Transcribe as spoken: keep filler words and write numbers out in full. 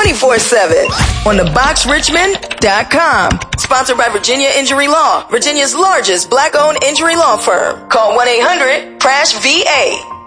twenty-four seven on the box richmond dot com. Sponsored by Virginia Injury Law, Virginia's largest black-owned injury law firm. Call one eight hundred crash V A.